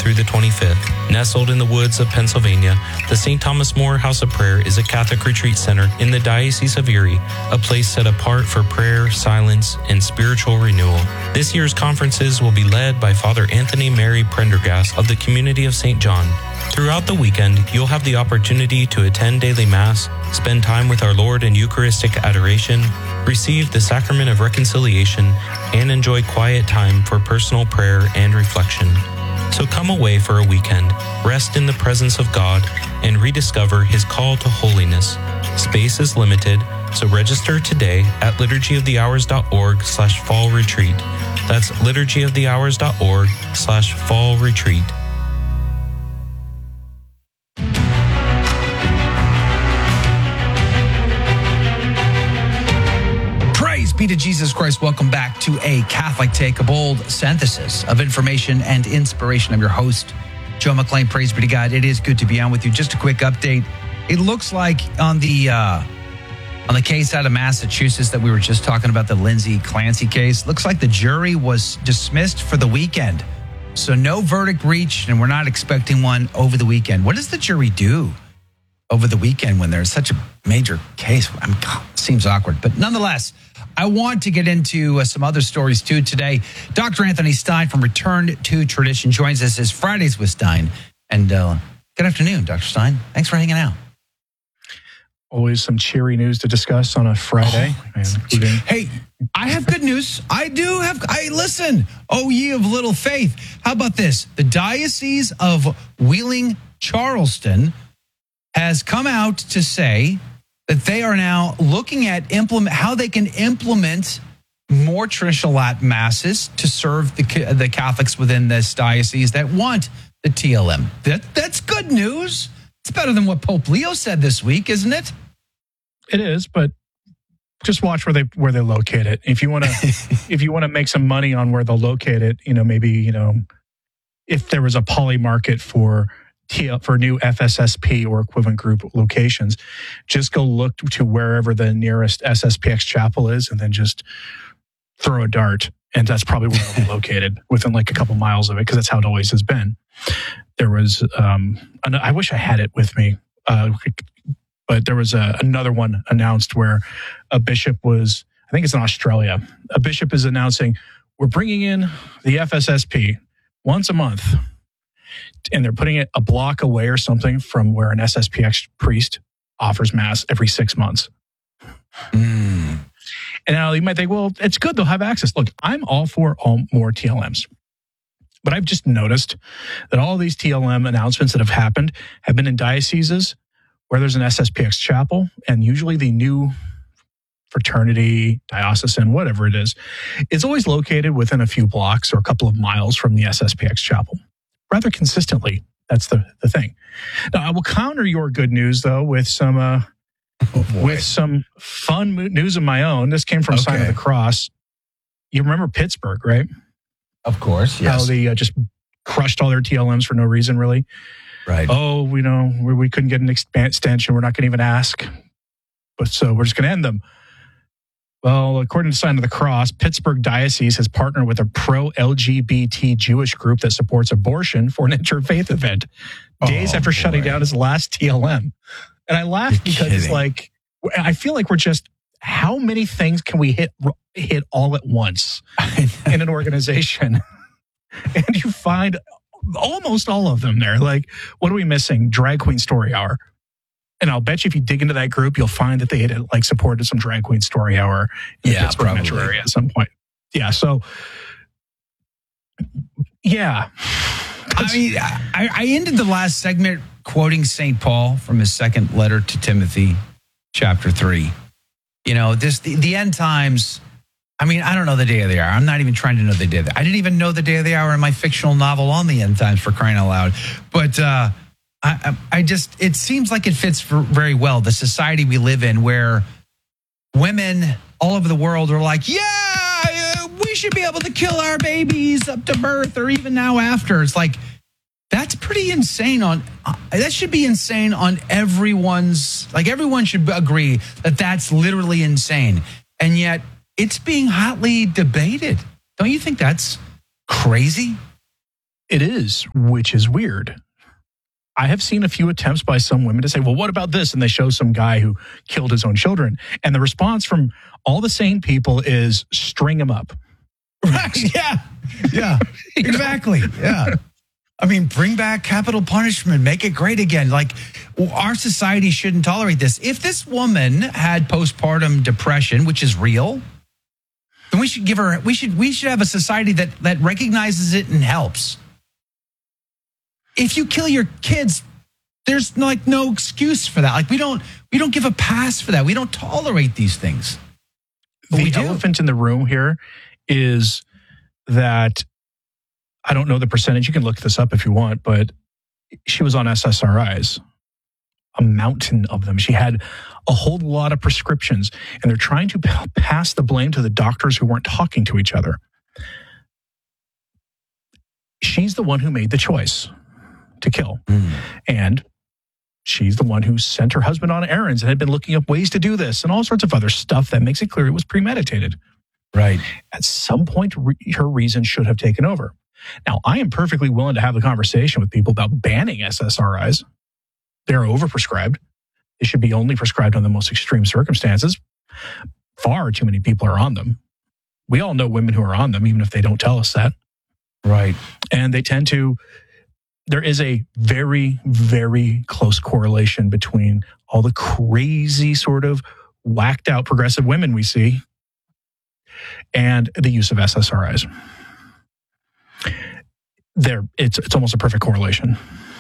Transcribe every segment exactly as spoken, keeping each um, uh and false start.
through the twenty-fifth. Nestled in the woods of Pennsylvania, the Saint Thomas More House of Prayer is a Catholic retreat center in the Diocese of Erie, a place set apart for prayer, silence, and spiritual renewal. This year's conferences will be led by Father Anthony Mary Prendergast of the Community of Saint John. Throughout the weekend, you'll have the opportunity to attend daily Mass, spend time with our Lord in Eucharistic adoration, receive the Sacrament of Reconciliation, and enjoy quiet time for personal prayer and reflection. So come away for a weekend, rest in the presence of God, and rediscover His call to holiness. Space is limited, so register today at liturgyofthehours.org slash fall retreat. That's liturgyofthehours.org slash fall retreat. Be to Jesus Christ. Welcome back to A Catholic Take, a bold synthesis of information and inspiration. I'm your host, Joe McLean. Praise be to God. It is good to be on with you. Just a quick update. It looks like on the uh, on the case out of Massachusetts that we were just talking about, the Lindsay Clancy case, looks like the jury was dismissed for the weekend. So no verdict reached, and we're not expecting one over the weekend. What does the jury do over the weekend when there's such a major case? I mean, God, it seems awkward, but nonetheless, I want to get into uh, some other stories too today. Doctor Anthony Stein from Return to Tradition joins us as Fridays with Stein. And uh, good afternoon, Doctor Stein. Thanks for hanging out. Always some cheery news to discuss on a Friday. Oh, including- hey, I have good news. I do have, I listen, oh ye of little faith. How about this? The Diocese of Wheeling, Charleston has come out to say that they are now looking at implement how they can implement more traditional Latin masses to serve the the Catholics within this diocese that want the T L M. That that's good news. It's better than what Pope Leo said this week, isn't it? It is, but just watch where they where they locate it. If you want to, if you want to make some money on where they'll locate it, you know, maybe you know, if there was a poly market for. For new F S S P or equivalent group locations, just go look to wherever the nearest S S P X chapel is and then just throw a dart. And that's probably where it'll be located, within like a couple miles of it, because that's how it always has been. There was, um, an, I wish I had it with me, uh, but there was a, another one announced where a bishop was, I think it's in Australia, a bishop is announcing, we're bringing in the F S S P once a month. And they're putting it a block away or something from where an S S P X priest offers Mass every six months. Mm. And now you might think, well, it's good. They'll have access. Look, I'm all for all more T L Ms. But I've just noticed that all these T L M announcements that have happened have been in dioceses where there's an S S P X chapel. And usually the new fraternity, diocesan, whatever it is, is always located within a few blocks or a couple of miles from the S S P X chapel. Rather consistently. That's the, the thing. Now, I will counter your good news, though, with some uh, oh with some fun news of my own. This came from okay. Sign of the Cross. You remember Pittsburgh, right? Of course, yes. How they uh, just crushed all their T L Ms for no reason, really. Right. Oh, we know we, we couldn't get an extension. We're not going to even ask. But so we're just going to end them. Well, according to Sign of the Cross, Pittsburgh Diocese has partnered with a pro-L G B T Jewish group that supports abortion for an interfaith event days oh, after boy. shutting down his last T L M. And I laugh You're because kidding. It's like, I feel like we're just, how many things can we hit hit all at once in an organization? And you find almost all of them there. Like, what are we missing? Drag Queen Story Hour. And I'll bet you if you dig into that group, you'll find that they had like supported some Drag Queen Story Hour in yeah, the Pittsburgh probably. metro area at some point. Yeah, so yeah. I mean, I, I ended the last segment quoting Saint Paul from his second letter to Timothy, chapter three. You know, this the, the end times. I mean, I don't know the day of the hour. I'm not even trying to know the day of the I didn't even know the day of the hour in my fictional novel on the end times, for crying out loud. But uh, I, I just, it seems like it fits very well. The society we live in where women all over the world are like, yeah, we should be able to kill our babies up to birth or even now after. It's like, that's pretty insane on, uh, that should be insane on everyone's, like everyone should agree that that's literally insane. And yet it's being hotly debated. Don't you think that's crazy? It is, which is weird. I have seen a few attempts by some women to say, well, what about this? And they show some guy who killed his own children. And the response from all the sane people is string him up. Right. Yeah. Yeah. Exactly. Yeah. I mean, bring back capital punishment, make it great again. Like, our society shouldn't tolerate this. If this woman had postpartum depression, which is real, then we should give her, we should, we should have a society that, that recognizes it and helps. If you kill your kids, there's like no excuse for that. Like, we don't, we don't give a pass for that. We don't tolerate these things. But the we do. elephant in the room here is that, I don't know the percentage. You can look this up if you want, but she was on S S R Is, a mountain of them. She had a whole lot of prescriptions, and they're trying to pass the blame to the doctors who weren't talking to each other. She's the one who made the choice to kill. Mm. And she's the one who sent her husband on errands and had been looking up ways to do this and all sorts of other stuff that makes it clear it was premeditated. Right. At some point, re- her reason should have taken over. Now, I am perfectly willing to have the conversation with people about banning S S R Is. They're overprescribed. They should be only prescribed on the most extreme circumstances. Far too many people are on them. We all know women who are on them, even if they don't tell us that. Right. And they tend to, there is a very, very close correlation between all the crazy sort of whacked out progressive women we see and the use of S S R Is. There, it's it's almost a perfect correlation.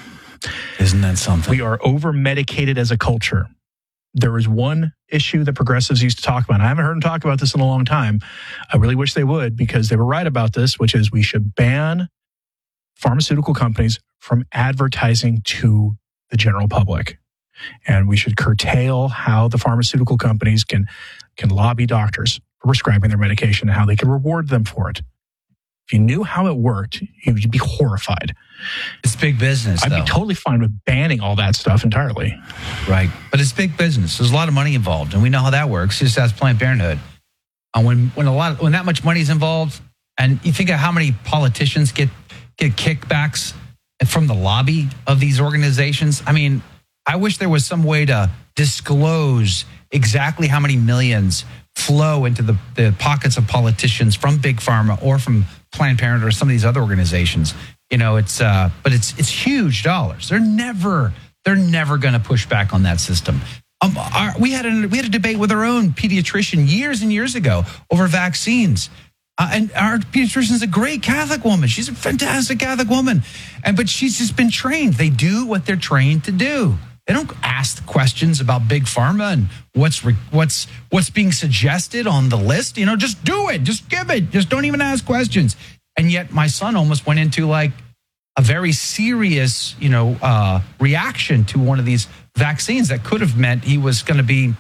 Isn't that something? We are over-medicated as a culture. There is one issue that progressives used to talk about. I haven't heard them talk about this in a long time. I really wish they would, because they were right about this, which is we should ban pharmaceutical companies from advertising to the general public. And we should curtail how the pharmaceutical companies can, can lobby doctors for prescribing their medication and how they can reward them for it. If you knew how it worked, you'd be horrified. It's big business, I'd though. be totally fine with banning all that stuff entirely. Right. But it's big business. There's a lot of money involved, and we know how that works. Just ask Planned Parenthood. Uh, when when a lot of, when that much money is involved, and you think of how many politicians get get kickbacks from the lobby of these organizations. I mean, I wish there was some way to disclose exactly how many millions flow into the, the pockets of politicians from Big Pharma or from Planned Parenthood or some of these other organizations. You know, it's uh, but it's it's huge dollars. They're never they're never going to push back on that system. Um, our, we had a we had a debate with our own pediatrician years and years ago over vaccines. Uh, and our pediatrician is a great Catholic woman. She's a fantastic Catholic woman, and but she's just been trained. They do what they're trained to do. They don't ask questions about Big Pharma and what's re, what's what's being suggested on the list. You know, just do it. Just give it. Just don't even ask questions. And yet my son almost went into like a very serious, you know, uh, reaction to one of these vaccines that could have meant he was going to be,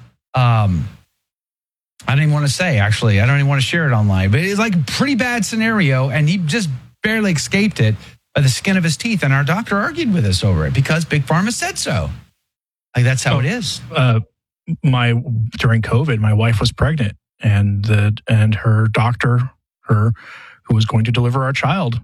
um, I don't even want to say, actually, I don't even want to share it online, but it's like a pretty bad scenario. And he just barely escaped it by the skin of his teeth. And our doctor argued with us over it because Big Pharma said so. Like, that's how oh, it is. Uh, my, during COVID, my wife was pregnant, and the, and her doctor, her, who was going to deliver our child,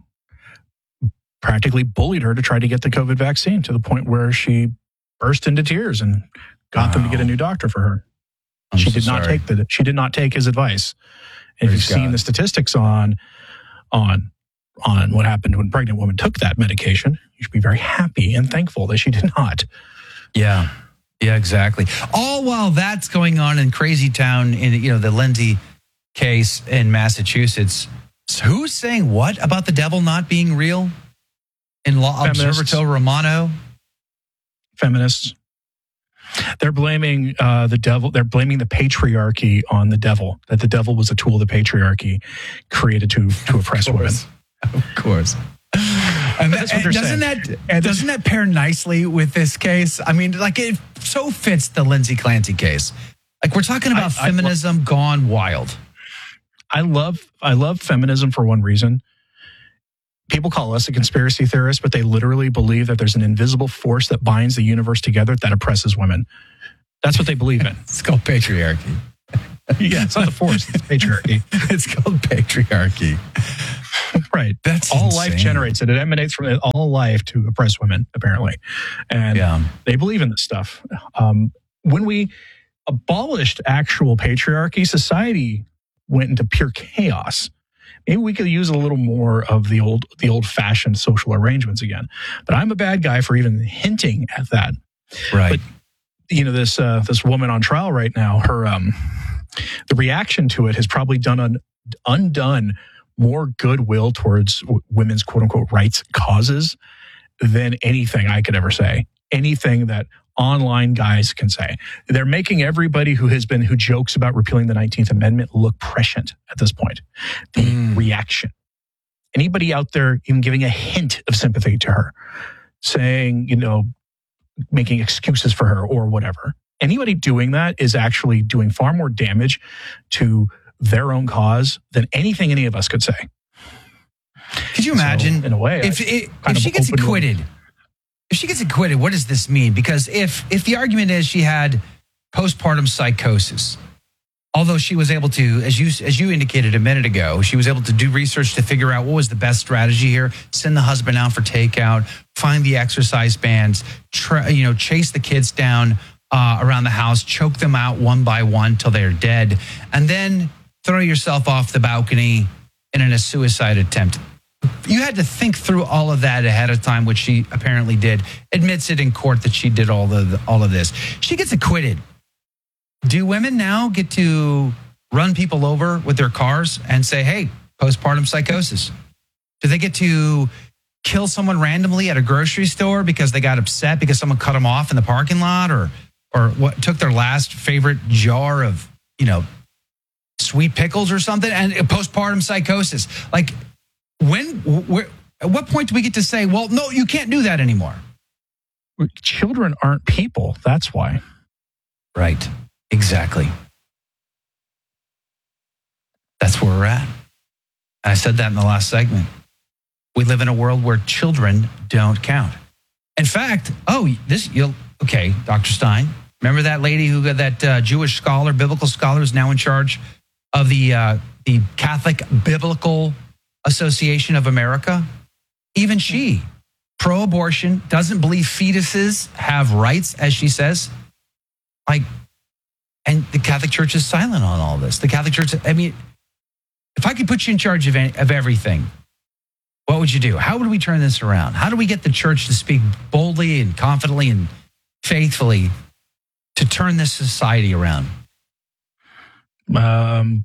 practically bullied her to try to get the COVID vaccine, to the point where she burst into tears and got wow. them to get a new doctor for her. I'm she so did not sorry. take the she did not take his advice. And Praise if you've God. seen the statistics on on on what happened when a pregnant woman took that medication, you should be very happy and thankful that she did not. Yeah. Yeah, exactly. All while that's going on in Crazy Town, in, you know, the Lindsay case in Massachusetts. So who's saying what about the devil not being real? In Law Observato Romano? Feminists. They're blaming uh, the devil. They're blaming the patriarchy on the devil, that the devil was a tool the patriarchy created to, to oppress women. Of course. And, that, and doesn't saying. that and doesn't that pair nicely with this case? I mean, like, it so fits the Lindsay Clancy case. Like, we're talking about I, feminism I, gone wild. I love I love feminism for one reason. People call us a conspiracy theorist, but they literally believe that there's an invisible force that binds the universe together that oppresses women. That's what they believe in. It's called patriarchy. Yeah, it's not the force, it's patriarchy. It's called patriarchy. Right. That's all insane. life generates it. It emanates from it, all life to oppress women, apparently. And Yeah. they believe in this stuff. Um, when we abolished actual patriarchy, society went into pure chaos. Maybe we could use a little more of the old, the old-fashioned social arrangements again. But I'm a bad guy for even hinting at that. Right. But, you know, this uh, this woman on trial right now, her um, the reaction to it has probably done un, undone more goodwill towards w- women's quote-unquote rights causes than anything I could ever say. Anything that online guys can say. They're making everybody who has been, who jokes about repealing the nineteenth Amendment look prescient at this point. The Mm. reaction. Anybody out there even giving a hint of sympathy to her, saying, you know, making excuses for her or whatever. Anybody doing that is actually doing far more damage to their own cause than anything any of us could say. Could you So, imagine in a way, if I if, kind if of she gets opened- acquitted? If she gets acquitted, what does this mean? Because if if the argument is she had postpartum psychosis, although she was able to, as you as you indicated a minute ago, she was able to do research to figure out what was the best strategy here. Send the husband out for takeout, find the exercise bands, try, you know, chase the kids down uh, around the house, choke them out one by one till they're dead, and then throw yourself off the balcony in a suicide attempt. You had to think through all of that ahead of time, which she apparently did. Admits it in court that she did all the all of this. She gets acquitted. Do women now get to run people over with their cars and say, hey, postpartum psychosis? Do they get to kill someone randomly at a grocery store because they got upset because someone cut them off in the parking lot, or or what took their last favorite jar of, you know, sweet pickles or something, and postpartum psychosis? Like, when, where, at what point do we get to say, well, no, you can't do that anymore? Children aren't people. That's why. Right. Exactly. That's where we're at. I said that in the last segment. We live in a world where children don't count. In fact, oh, this, you'll, okay, Doctor Stein, remember that lady who got that uh, Jewish scholar, biblical scholar, who's now in charge of the uh, the Catholic Biblical Association of America? Even she, pro-abortion, doesn't believe fetuses have rights, as she says. Like, and the Catholic Church is silent on all this. The Catholic Church, I mean, if I could put you in charge of, any, of everything, what would you do? How would we turn this around? How do we get the church to speak boldly and confidently and faithfully to turn this society around? Um,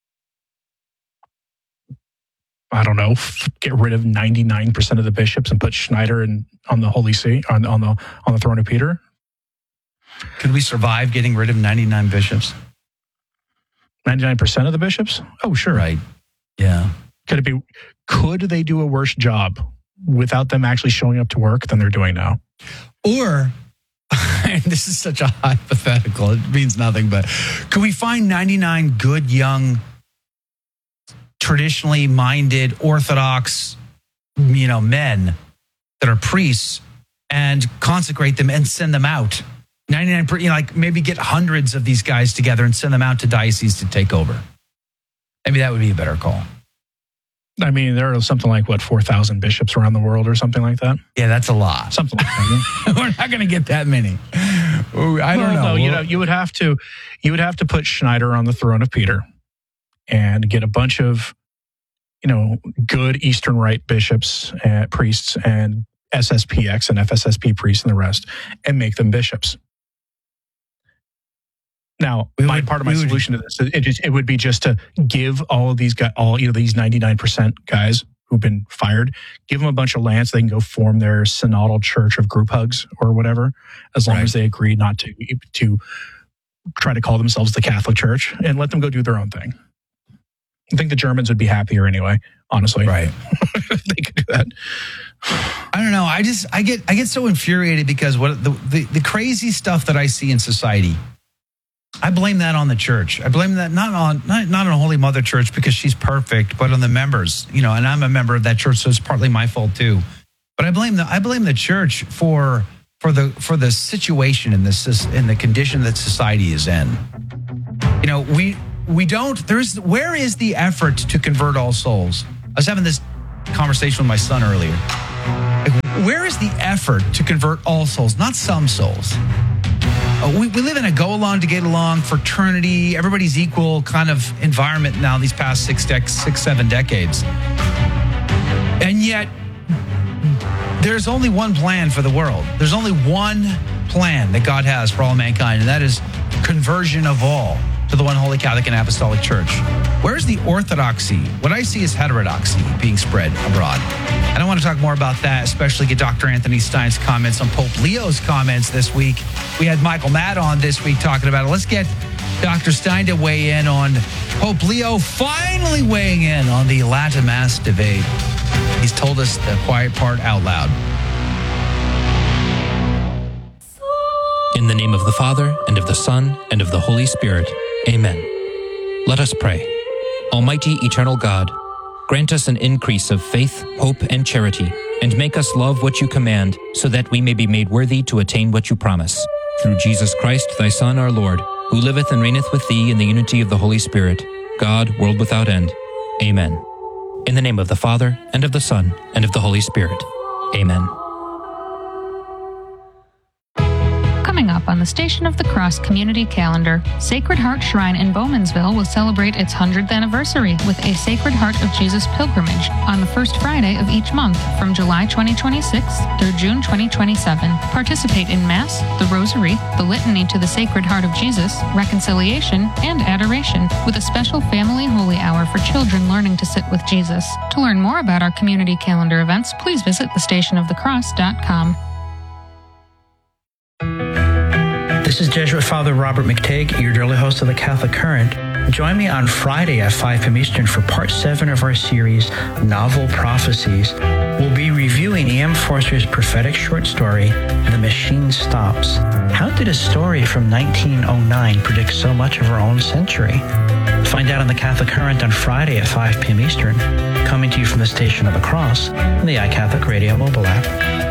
I don't know. Get rid of ninety-nine percent of the bishops and put Schneider in, on the Holy See, on, on the on the throne of Peter. Could we survive getting rid of ninety-nine bishops? ninety-nine percent of the bishops? Oh, sure. Right. Yeah. Could it be? Could they do a worse job without them actually showing up to work than they're doing now? Or, and this is such a hypothetical, it means nothing, but could we find ninety-nine good, young, traditionally minded, Orthodox, you know, men that are priests and consecrate them and send them out? ninety-nine, you know, like maybe get hundreds of these guys together and send them out to dioceses to take over. Maybe that would be a better call. I mean, there are something like, what, four thousand bishops around the world or something like that? Yeah, that's a lot. Something like that. We're not going to get that many. Ooh, I don't well, know. No, you know, you would have to, you would have to put Schneider on the throne of Peter and get a bunch of, you know, good Eastern Rite bishops, and priests, and S S P X and F S S P priests and the rest, and make them bishops. Now, We my would- part of my we would- solution to this, it, just, it would be just to give all of these guys, all you know, these ninety-nine percent guys who've been fired, give them a bunch of land so they can go form their synodal church of group hugs or whatever, as long Right. as they agree not to to try to call themselves the Catholic Church, and let them go do their own thing. I think the Germans would be happier anyway, honestly. Right. If they could do that. I don't know. I just I get I get so infuriated because what the, the the crazy stuff that I see in society, I blame that on the church. I blame that not on not not on Holy Mother Church because she's perfect, but on the members. You know, and I'm a member of that church, so it's partly my fault too. But I blame the I blame the church for for the for the situation in this in the condition that society is in. You know, we we don't. There's where is the effort to convert all souls? I was having this conversation with my son earlier. Like, where is the effort to convert all souls, not some souls? Uh, we, we live in a go along to get along, fraternity, everybody's equal kind of environment now these past six, dec- six seven decades. And yet, there's only one plan for the world. There's only one plan that God has for all mankind, and that is conversion of all to the one holy Catholic and Apostolic Church. Where's the orthodoxy? What I see is heterodoxy being spread abroad. And I want to talk more about that, especially get Doctor Anthony Stein's comments on Pope Leo's comments this week. We had Michael Matt on this week talking about it. Let's get Doctor Stein to weigh in on Pope Leo finally weighing in on the Latin Mass debate. He's told us the quiet part out loud. In the name of the Father, and of the Son, and of the Holy Spirit. Amen. Let us pray. Almighty eternal God, grant us an increase of faith, hope, and charity, and make us love what you command, so that we may be made worthy to attain what you promise. Through Jesus Christ, thy Son, our Lord, who liveth and reigneth with thee in the unity of the Holy Spirit, God, world without end. Amen. In the name of the Father, and of the Son, and of the Holy Spirit. Amen. Coming up on the Station of the Cross community calendar, Sacred Heart Shrine in Bowmansville will celebrate its hundredth anniversary with a Sacred Heart of Jesus pilgrimage on the first Friday of each month from July twenty twenty-six through June twenty twenty-seven. Participate in Mass, the Rosary, the Litany to the Sacred Heart of Jesus, Reconciliation, and Adoration, with a special family holy hour for children learning to sit with Jesus. To learn more about our community calendar events, please visit the station of the cross dot com. This is Jesuit Father Robert McTague, your daily host of the Catholic Current. Join me on Friday at five p.m. Eastern for part seven of our series, Novel Prophecies. We'll be reviewing E M Forster's prophetic short story, The Machine Stops. How did a story from nineteen oh nine predict so much of our own century? Find out on the Catholic Current on Friday at five p.m. Eastern, coming to you from the Station of the Cross and the iCatholic Radio mobile app.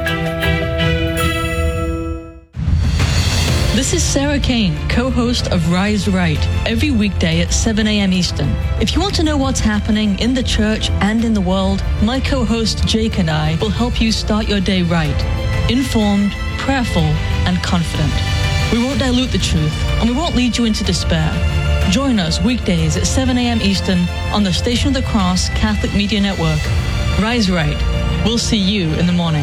This is Sarah Kane, co-host of Rise Right, every weekday at seven a.m. Eastern. If you want to know what's happening in the church and in the world, my co-host Jake and I will help you start your day right, informed, prayerful, and confident. We won't dilute the truth, and we won't lead you into despair. Join us weekdays at seven a.m. Eastern on the Station of the Cross Catholic Media Network. Rise Right. We'll see you in the morning.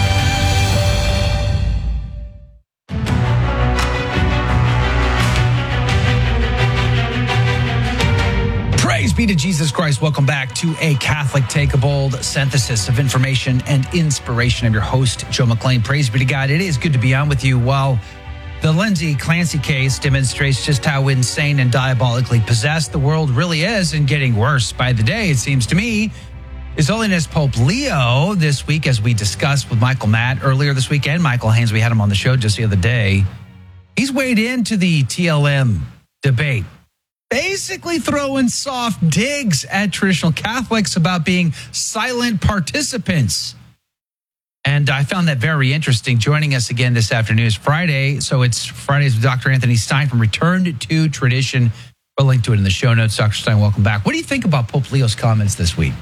Praise be to Jesus Christ. Welcome back to a Catholic Take a Bold synthesis of information and inspiration. I'm your host, Joe McLean. Praise be to God. It is good to be on with you. While the Lindsay Clancy case demonstrates just how insane and diabolically possessed the world really is, and getting worse by the day, it seems to me, His Holiness Pope Leo this week, as we discussed with Michael Matt earlier this weekend, Michael Haynes, we had him on the show just the other day. He's weighed into the T L M debate, basically throwing soft digs at traditional Catholics about being silent participants. And I found that very interesting. Joining us again this afternoon is Friday. So it's Fridays with Doctor Anthony Stein from Return to Tradition. We'll link to it in the show notes. Doctor Stein, welcome back. What do you think about Pope Leo's comments this week?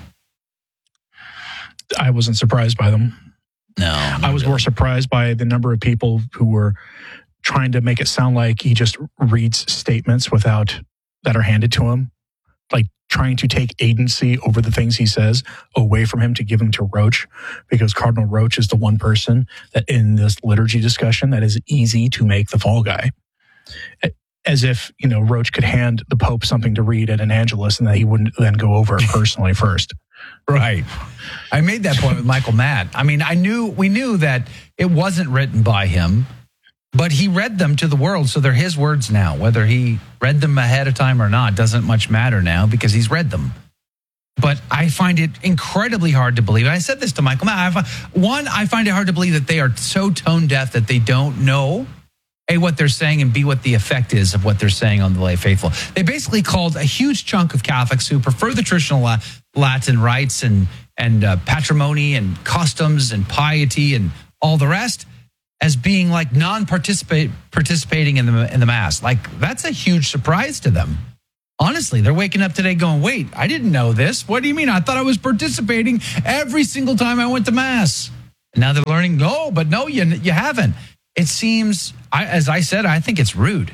I wasn't surprised by them. No. I was really more surprised by the number of people who were trying to make it sound like he just reads statements without that are handed to him, like trying to take agency over the things he says away from him to give them to Roach, because Cardinal Roach is the one person that in this liturgy discussion that is easy to make the fall guy. As if, you know, Roach could hand the Pope something to read at an Angelus and that he wouldn't then go over it personally first. Right. I made that point with Michael Matt. I mean, I knew, we knew that it wasn't written by him, but he read them to the world, so they're his words now. Whether he read them ahead of time or not doesn't much matter now because he's read them. But I find it incredibly hard to believe. And I said this to Michael Matt. I find, one, I find it hard to believe that they are so tone deaf that they don't know, A, what they're saying, and B, what the effect is of what they're saying on the lay faithful. They basically called a huge chunk of Catholics who prefer the traditional Latin rites and, and uh, patrimony and customs and piety and all the rest as being like non-participate participating in the in the Mass. Like, that's a huge surprise to them. Honestly, they're waking up today going, wait, I didn't know this. What do you mean? I thought I was participating every single time I went to Mass. Now they're learning, no, but no, you, you haven't. It seems, I, as I said, I think it's rude.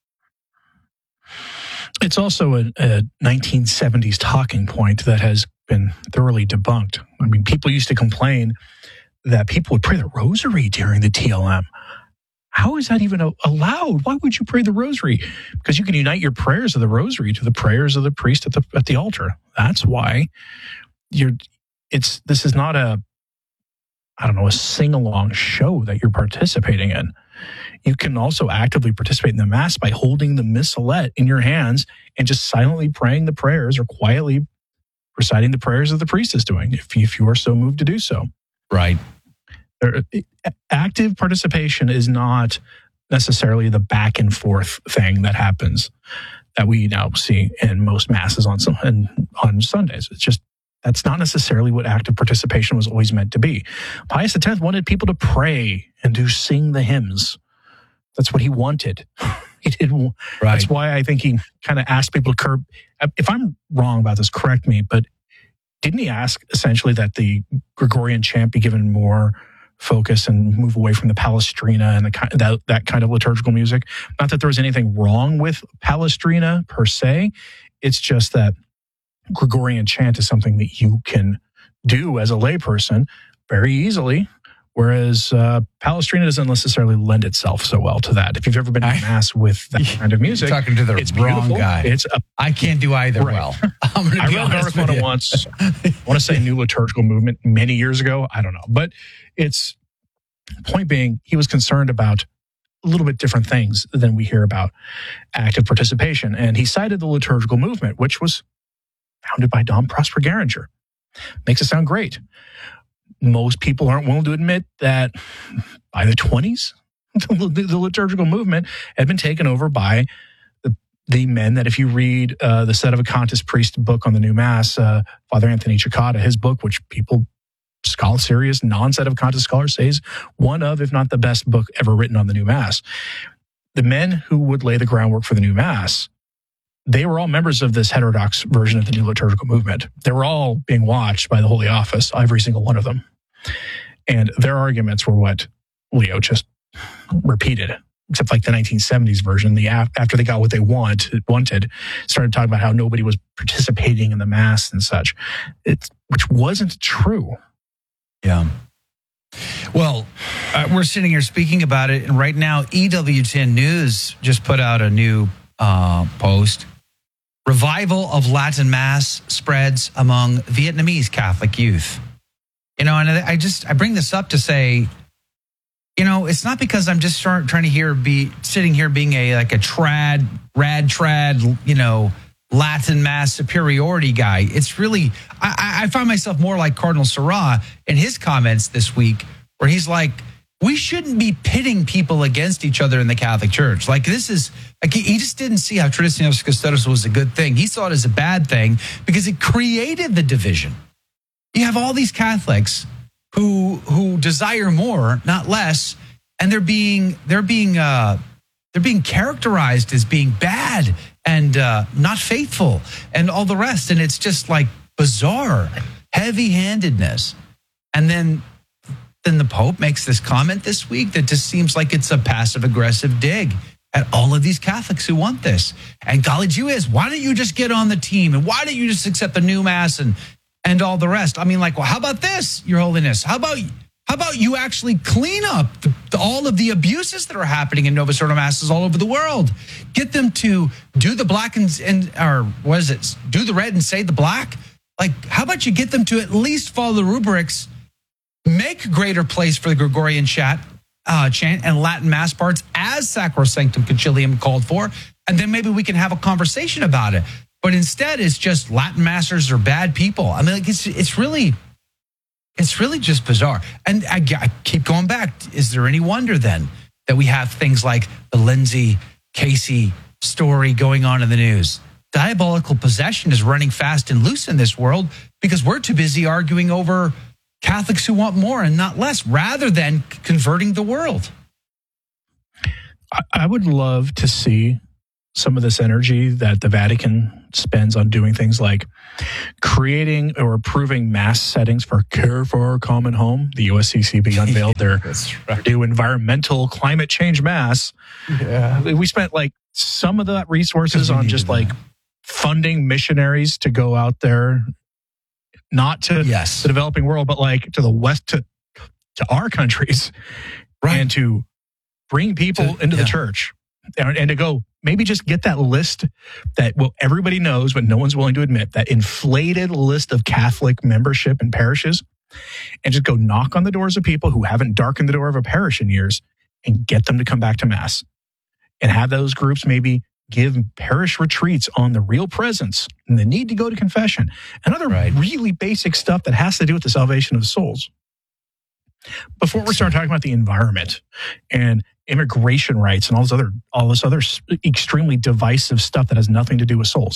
It's also a, a nineteen seventies talking point that has been thoroughly debunked. I mean, people used to complain that people would pray the rosary during the T L M. How is that even allowed? Why would you pray the rosary? Because you can unite your prayers of the rosary to the prayers of the priest at the at the altar. That's why you're. It's this is not a, I don't know, a sing-along show that you're participating in. You can also actively participate in the Mass by holding the missalette in your hands and just silently praying the prayers or quietly reciting the prayers that the priest is doing, if you, if you are so moved to do so. Right. There, active participation is not necessarily the back and forth thing that happens that we now see in most Masses on some, and on Sundays. It's just, that's not necessarily what active participation was always meant to be. Pius X wanted people to pray and to sing the hymns. That's what he wanted. He didn't. Right. That's why I think he kind of asked people to curb. If I'm wrong about this, correct me. But didn't he ask essentially that the Gregorian chant be given more focus and move away from the Palestrina and the, that that kind of liturgical music? Not that there was anything wrong with Palestrina per se. It's just that Gregorian chant is something that you can do as a layperson very easily. Whereas uh, Palestrina doesn't necessarily lend itself so well to that. If you've ever been to Mass with that kind of music, you're talking to the it's wrong beautiful. guy. It's a, I can't do either right. well. I'm gonna I be read an honest article on with it you. once. I want to say New Liturgical Movement many years ago. I don't know. But it's, point being, he was concerned about a little bit different things than we hear about active participation. And he cited the Liturgical Movement, which was founded by Don Prosper Garinger. Makes it sound great. Most people aren't willing to admit that by the twenties, the, the liturgical movement had been taken over by the, the men that if you read uh, the Sedevacantist priest book on the new Mass, uh, Father Anthony Cicada, his book, which people, scholars, serious non-Sedevacantist scholars say is one of, if not the best book ever written on the new Mass. The men who would lay the groundwork for the new Mass, they were all members of this heterodox version of the new liturgical movement. They were all being watched by the Holy Office, every single one of them. And their arguments were what Leo just repeated, except like the nineteen seventies version. The after they got what they want, wanted, started talking about how nobody was participating in the Mass and such, it, which wasn't true. Yeah. Well, uh, we're sitting here speaking about it, and right now E W ten News just put out a new uh, post. Revival of Latin Mass spreads among Vietnamese Catholic youth. You know, and I just, I bring this up to say, you know, it's not because I'm just trying to hear, be sitting here being a, like a trad, rad trad, you know, Latin Mass superiority guy. It's really, I, I find myself more like Cardinal Sarah in his comments this week, where he's like, we shouldn't be pitting people against each other in the Catholic Church. Like this is, like he just didn't see how Traditionis Custodes was a good thing. He saw it as a bad thing because it created the division. You have all these Catholics who who desire more, not less, and they're being they're being uh, they're being characterized as being bad and uh, not faithful and all the rest. And it's just like bizarre, heavy-handedness. And then then the Pope makes this comment this week that just seems like it's a passive-aggressive dig at all of these Catholics who want this. And golly gee whiz, why don't you just get on the team? And why don't you just accept the new Mass and and all the rest? I mean, like, well, how about this, Your Holiness? How about how about you actually clean up the, the, all of the abuses that are happening in Novus Ordo Masses all over the world? Get them to do the black and, and or what is it? Do the red and say the black? Like, how about you get them to at least follow the rubrics, make greater place for the Gregorian chat, uh, chant and Latin Mass parts as Sacrosanctum Concilium called for, and then maybe we can have a conversation about it. But instead, it's just Latin Masters are bad people. I mean, like it's it's really, it's really just bizarre. And I, I keep going back. Is there any wonder then that we have things like the Lindsay Casey story going on in the news? Diabolical possession is running fast and loose in this world because we're too busy arguing over Catholics who want more and not less, rather than converting the world. I, I would love to see some of this energy that the Vatican spends on doing things like creating or approving mass settings for Care for Our Common Home. The U S C C B unveiled their right. new environmental climate change mass. Yeah. We spent like some of that resources on just like that. funding missionaries to go out there, not to yes. the developing world, but like to the West, to, to our countries, right. and to bring people to, into yeah. the church and, and to go, maybe just get that list that well everybody knows, but no one's willing to admit, that inflated list of Catholic membership in parishes, and just go knock on the doors of people who haven't darkened the door of a parish in years and get them to come back to Mass, and have those groups maybe give parish retreats on the real presence and the need to go to confession and other right. really basic stuff that has to do with the salvation of souls. Before we start talking about the environment and immigration rights and all this other, all this other extremely divisive stuff that has nothing to do with souls.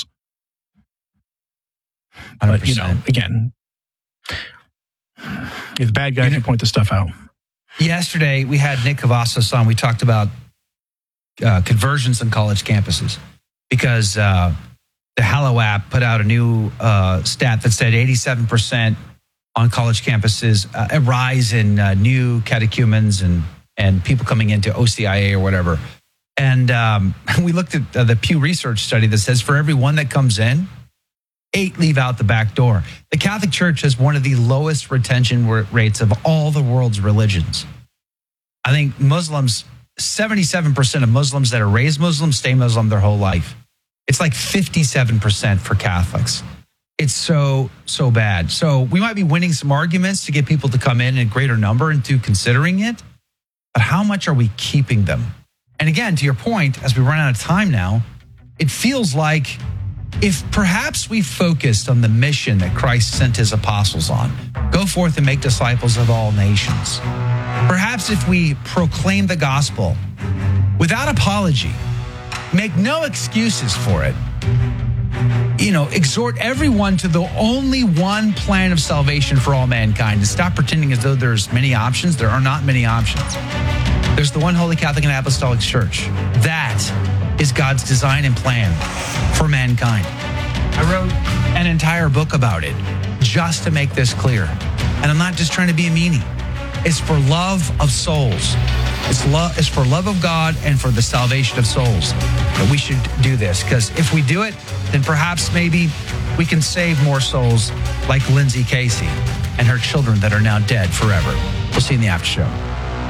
one hundred percent. But, you know, again, you're the bad guy who point this stuff out. Yesterday, we had Nick Cavazos on. We talked about uh, conversions on college campuses because uh, the Hallow app put out a new uh, stat that said eighty-seven percent on college campuses, uh, a rise in uh, new catechumens and and people coming into O C I A or whatever. And um, we looked at uh, the Pew Research study that says for every one that comes in, eight leave out the back door. The Catholic Church has one of the lowest retention rates of all the world's religions. I think Muslims, seventy-seven percent of Muslims that are raised Muslim stay Muslim their whole life. It's like fifty-seven percent for Catholics. It's so, so bad. So we might be winning some arguments to get people to come in in greater number into considering it. But how much are we keeping them? And again, to your point, as we run out of time now, it feels like if perhaps we focused on the mission that Christ sent his apostles on, go forth and make disciples of all nations. Perhaps if we proclaim the gospel without apology, make no excuses for it, you know, exhort everyone to the only one plan of salvation for all mankind, and stop pretending as though there's many options. There are not many options. There's the one Holy Catholic and Apostolic Church. That is God's design and plan for mankind. I wrote an entire book about it just to make this clear. And I'm not just trying to be a meanie. It's for love of souls. It's, lo- it's for love of God and for the salvation of souls that we should do this. Because if we do it, then perhaps maybe we can save more souls like Lindsay Casey and her children that are now dead forever. We'll see you in the after show.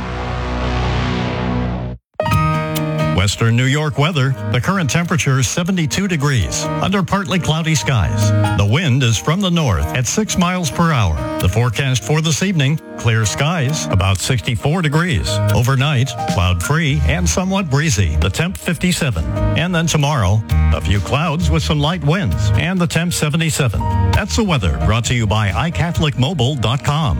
Western New York weather. The current temperature is seventy-two degrees under partly cloudy skies. The wind is from the north at six miles per hour. The forecast for this evening, clear skies, about sixty-four degrees. Overnight, cloud-free and somewhat breezy. The temp fifty-seven. And then tomorrow, a few clouds with some light winds and the temp seventy-seven. That's the weather brought to you by i catholic mobile dot com.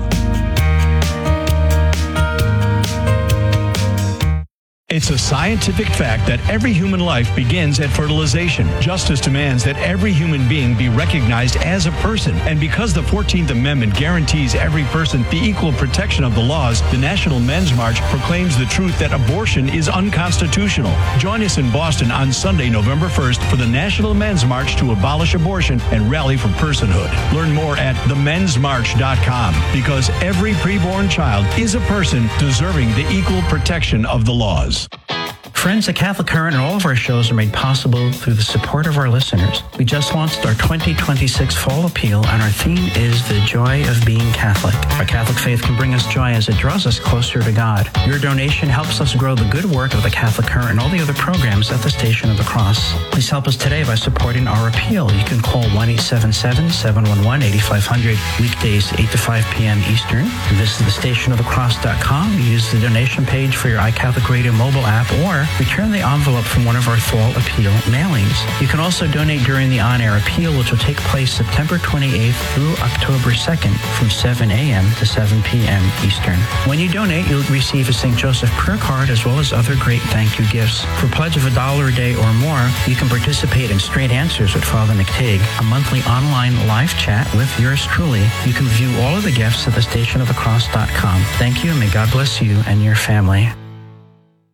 It's a scientific fact that every human life begins at fertilization. Justice demands that every human being be recognized as a person. And because the fourteenth Amendment guarantees every person the equal protection of the laws, the National Men's March proclaims the truth that abortion is unconstitutional. Join us in Boston on Sunday, November first for the National Men's March to abolish abortion and rally for personhood. Learn more at the men's march dot com, because every preborn child is a person deserving the equal protection of the laws. Friends, the Catholic Current and all of our shows are made possible through the support of our listeners. We just launched our twenty twenty-six Fall Appeal, and our theme is the joy of being Catholic. Our Catholic faith can bring us joy as it draws us closer to God. Your donation helps us grow the good work of the Catholic Current and all the other programs at the Station of the Cross. Please help us today by supporting our appeal. You can call one eight seven seven, seven one one, eight five zero zero, weekdays eight to five p.m. Eastern. Visit the station of the cross dot com. Use the donation page for your iCatholic Radio mobile app, or return the envelope from one of our Fall Appeal mailings. You can also donate during the on-air appeal, which will take place September twenty-eighth through October second from seven a.m. to seven p.m. Eastern. When you donate, you'll receive a Saint Joseph prayer card as well as other great thank you gifts. For a pledge of a dollar a day or more, you can participate in Straight Answers with Father McTague, a monthly online live chat with yours truly. You can view all of the gifts at the station of the cross dot com. Thank you, and may God bless you and your family.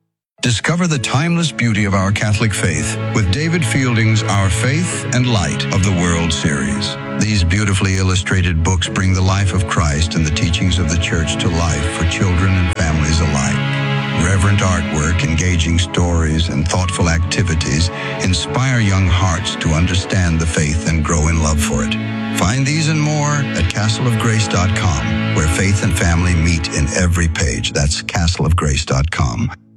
Discover the timeless beauty of our Catholic faith with David Fielding's Our Faith and Light of the World series. These beautifully illustrated books bring the life of Christ and the teachings of the Church to life for children and families alike. Reverent artwork, engaging stories, and thoughtful activities inspire young hearts to understand the faith and grow in love for it. Find these and more at castle of grace dot com, where faith and family meet in every page. That's castle of grace dot com.